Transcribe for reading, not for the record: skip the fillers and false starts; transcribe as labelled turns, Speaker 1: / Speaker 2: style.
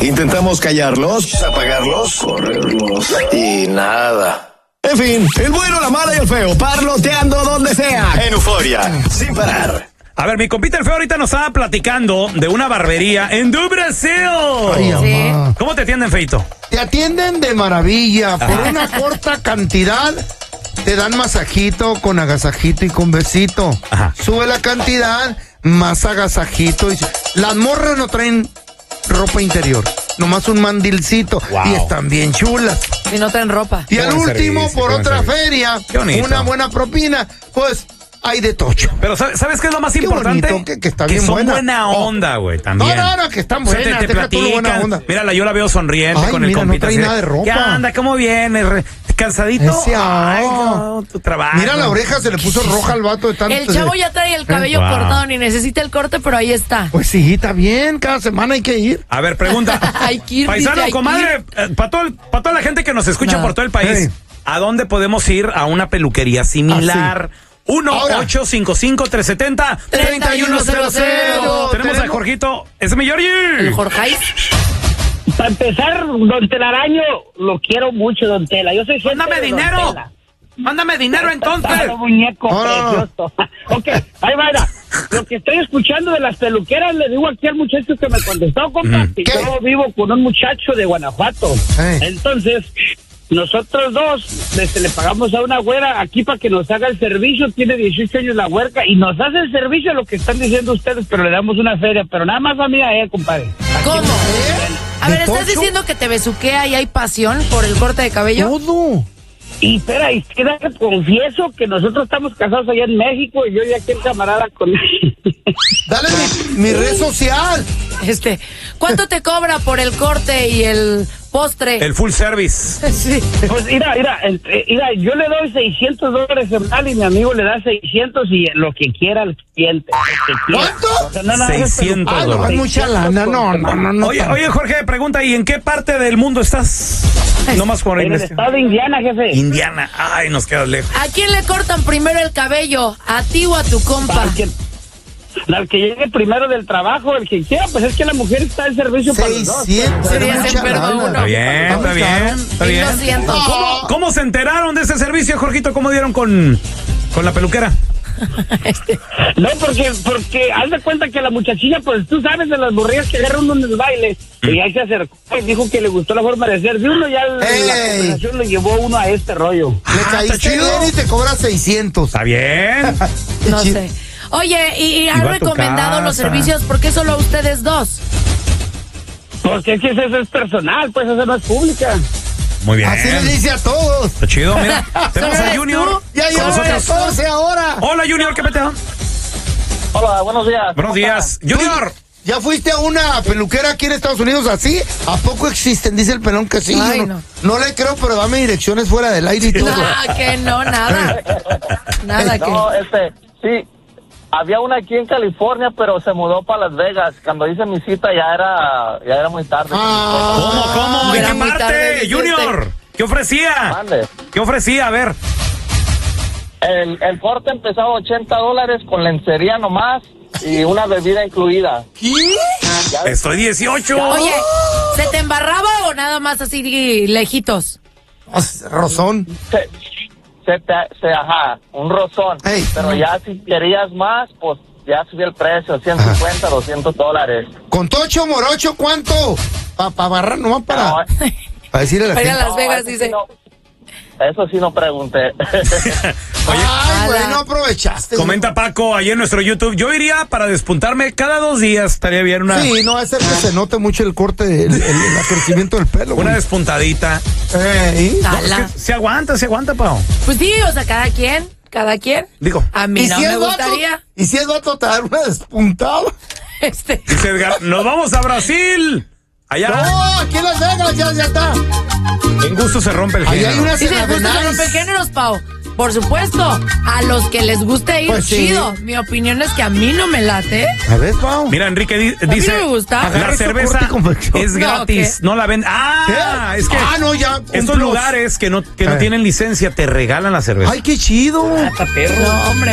Speaker 1: Intentamos callarlos, apagarlos, correrlos y nada. En fin, el bueno, la mala y el feo, parloteando donde sea. En Euforia, sin parar.
Speaker 2: A ver, mi compita el feo ahorita nos estaba platicando de una barbería en do Brasil.
Speaker 3: Ay,
Speaker 2: ¿Sí? ¿Cómo te atienden, feito?
Speaker 3: Te atienden de maravilla. Por una corta cantidad te dan masajito con agasajito y con besito.
Speaker 2: Ajá.
Speaker 3: Sube la cantidad, más agasajito. Las morras no traen ropa interior, nomás un mandilcito.
Speaker 2: Wow.
Speaker 3: Y están bien chulas.
Speaker 4: Y no traen ropa.
Speaker 3: Y al último,
Speaker 2: servicio,
Speaker 3: por otra feria, una buena propina, pues hay de tocho.
Speaker 2: Pero ¿sabes qué es lo más
Speaker 3: Qué
Speaker 2: importante?
Speaker 3: bonito, que está
Speaker 2: que
Speaker 3: bien
Speaker 2: son
Speaker 3: buena
Speaker 2: onda, güey, también.
Speaker 3: No, que están
Speaker 2: O sea,
Speaker 3: buenas,
Speaker 2: te
Speaker 3: deja tú lo buena
Speaker 2: platican.
Speaker 3: onda.
Speaker 2: Mírala, yo la veo sonriente
Speaker 3: Ay,
Speaker 2: con el
Speaker 3: mira, no
Speaker 2: compita.
Speaker 3: trae
Speaker 2: así,
Speaker 3: nada de ropa.
Speaker 2: ¿Qué anda? ¿Cómo vienes? ¿Cansadito?
Speaker 3: Ese,
Speaker 2: Ay, no, tu trabajo.
Speaker 3: Mira la oreja, se le puso roja al vato de tanto.
Speaker 4: El chavo ya trae el cabello cortado, ni necesita el corte, pero ahí está.
Speaker 3: Pues sí, está bien, cada semana hay que ir.
Speaker 2: A ver, pregunta.
Speaker 4: Hay que ir,
Speaker 2: Paisano,
Speaker 4: dice, hay
Speaker 2: comadre, para toda la gente que nos escucha por todo el país,
Speaker 3: Hey.
Speaker 2: ¿a dónde podemos ir a una peluquería similar? 1-855-370-3100. Tenemos a Jorgito. ¡Es mi Georgie!
Speaker 4: El Jorge.
Speaker 5: Para empezar, don Telaraño, lo quiero mucho, don Tela. Yo soy gente
Speaker 2: ¡Mándame
Speaker 5: de
Speaker 2: dinero!
Speaker 5: Don Tela.
Speaker 2: ¡Mándame dinero entonces!
Speaker 5: Claro, muñeco precioso. Ok, ahí va. Lo que estoy escuchando de las peluqueras, le digo aquí al muchacho que me contestó, compa, que
Speaker 3: ¿Qué?
Speaker 5: yo vivo con un muchacho de Guanajuato.
Speaker 3: Hey.
Speaker 5: Entonces, nosotros dos le pagamos a una güera aquí para que nos haga el servicio. Tiene 18 años la huerca y nos hace el servicio, lo que están diciendo ustedes, pero le damos una feria, pero nada más a mí, a él, compadre.
Speaker 4: ¿Cómo? A ver, ¿estás
Speaker 3: tocho?
Speaker 4: diciendo que te besuquea y hay pasión por el corte de cabello?
Speaker 3: Todo.
Speaker 5: Y espera, y confieso que nosotros estamos casados allá en México y yo ya aquí el camarada con él.
Speaker 3: Dale mi red social.
Speaker 4: ¿Cuánto te cobra por el corte y el postre?
Speaker 2: El full service.
Speaker 4: Sí.
Speaker 5: Pues mira, yo le doy $600 semanal y mi amigo le da 600 y lo que quiera el cliente.
Speaker 3: ¿Cuánto?
Speaker 5: O sea, no,
Speaker 2: 600
Speaker 3: Ay, no, es mucha lana. No.
Speaker 2: Oye, Jorge, pregunta, ¿y en qué parte del mundo estás? No más por
Speaker 5: En el estado de Indiana, jefe.
Speaker 2: Indiana. Ay, nos quedas lejos.
Speaker 4: ¿A quién le cortan primero el cabello? ¿A ti o a tu compa?
Speaker 5: Al que llegue primero del trabajo, el que quiera, pues es que la mujer está en servicio para los dos.
Speaker 3: 600.
Speaker 4: Sería
Speaker 3: mucha
Speaker 4: ser perdón
Speaker 3: lana.
Speaker 4: uno.
Speaker 2: Está bien.
Speaker 4: Sí, lo siento.
Speaker 2: ¿Cómo se enteraron de ese servicio, Jorgito? ¿Cómo dieron con la peluquera?
Speaker 5: No, porque haz de cuenta que la muchachilla, pues tú sabes de las borrillas que agarran uno en el baile, y ahí se acercó y dijo que le gustó la forma de ser de uno, ya la conversación le llevó uno a este rollo.
Speaker 3: Le caíste bien y te cobra 600.
Speaker 2: Está bien.
Speaker 4: No sé. Oye, ¿y han
Speaker 2: va a tu
Speaker 4: recomendado los
Speaker 2: casa.
Speaker 4: servicios? ¿Por qué solo ustedes dos?
Speaker 5: Porque es que eso es personal, pues eso no es pública.
Speaker 2: Muy bien.
Speaker 3: Así le dice a todos.
Speaker 2: Está chido, mira. Tenemos
Speaker 4: ¿Solo
Speaker 2: a
Speaker 4: eres
Speaker 2: Junior.
Speaker 4: tú?
Speaker 3: Ya
Speaker 2: con
Speaker 3: lleva
Speaker 2: nosotros.
Speaker 3: 14 ahora.
Speaker 2: Hola, Junior, ¿qué peteo?
Speaker 5: Hola, buenos días.
Speaker 2: Buenos días. Junior.
Speaker 3: ¿Ya fuiste a una peluquera aquí en Estados Unidos así? ¿A poco existen? Dice el pelón que sí.
Speaker 4: Ay,
Speaker 3: Yo no le creo, pero dame direcciones fuera del aire y todo.
Speaker 4: No, que no, nada. Nada que...
Speaker 6: No, sí, había una aquí en California, pero se mudó para Las Vegas. Cuando hice mi cita ya era muy tarde.
Speaker 2: ¿Cómo? ¿En
Speaker 4: Era
Speaker 2: qué
Speaker 4: muy tarde,
Speaker 2: parte,
Speaker 4: dijiste.
Speaker 2: Junior? ¿Qué ofrecía?
Speaker 6: Mande.
Speaker 2: ¿Qué ofrecía? A ver.
Speaker 6: El corte empezaba $80 con lencería nomás y una bebida incluida.
Speaker 3: ¿Qué?
Speaker 2: Estoy 18.
Speaker 4: Oye, ¿se te embarraba o nada más así lejitos?
Speaker 3: Rozón.
Speaker 6: Ajá, un rozón.
Speaker 3: Ey.
Speaker 6: Pero ya si querías más, pues ya subió el precio, $150, $200.
Speaker 3: ¿Con tocho, morocho, cuánto? Para barrar, nomás para...
Speaker 6: No,
Speaker 3: Para decirle a la
Speaker 4: Oiga,
Speaker 3: gente.
Speaker 4: Las Vegas
Speaker 6: eso
Speaker 4: dice...
Speaker 6: sí eso sí no pregunté.
Speaker 3: Ay, güey, no aprovechaste.
Speaker 2: Comenta Paco ahí en nuestro YouTube. Yo iría para despuntarme cada 2 días. Estaría bien una,
Speaker 3: Sí, no va a ser que se note mucho el corte, el crecimiento del pelo.
Speaker 2: una
Speaker 3: güey.
Speaker 2: despuntadita.
Speaker 3: ¿Y?
Speaker 4: Ala.
Speaker 2: Se aguanta, Pau.
Speaker 4: Pues sí, o sea, cada quien.
Speaker 2: Digo.
Speaker 4: A mí no me gustaría.
Speaker 3: ¿Y si es vato te dar una despuntada?
Speaker 2: Dice Edgar, nos vamos a Brasil. Allá.
Speaker 3: No, aquí en Las Vegas ya está.
Speaker 2: En gusto se rompe el
Speaker 3: Ahí
Speaker 2: género.
Speaker 3: hay una
Speaker 4: Dice,
Speaker 3: cena de
Speaker 4: ¿gusta
Speaker 3: nice.
Speaker 4: romper géneros, Pau? Por supuesto, a los que les guste ir,
Speaker 3: Pues sí.
Speaker 4: chido. Mi opinión es que a mí no me late.
Speaker 3: A ver, Pau.
Speaker 2: Mira, Enrique
Speaker 4: A mí
Speaker 2: dice,
Speaker 4: no me gusta.
Speaker 2: la
Speaker 3: Agarra su
Speaker 2: cerveza
Speaker 3: corte y confección.
Speaker 2: es
Speaker 4: No,
Speaker 2: gratis,
Speaker 4: ¿qué?
Speaker 2: no la ven. Ah,
Speaker 3: ¿Qué?
Speaker 2: es que
Speaker 3: no, ya. un
Speaker 2: estos
Speaker 3: plus.
Speaker 2: lugares que no tienen licencia te regalan la cerveza.
Speaker 3: Ay, qué chido.
Speaker 4: No, hombre.